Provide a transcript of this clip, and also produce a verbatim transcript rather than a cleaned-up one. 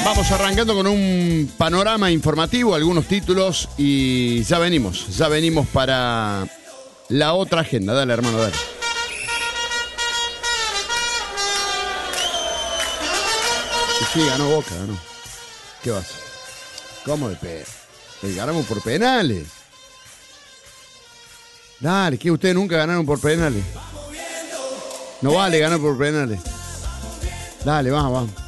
Vamos arrancando con un panorama informativo, algunos títulos y ya venimos, ya venimos para la otra agenda. Dale, hermano, dale. Y sí, ganó Boca, ganó. ¿Qué vas? ¿Cómo de pe? Ganamos por penales. Dale, que ustedes nunca ganaron por penales. No vale ganar por penales. Dale, vamos, vamos.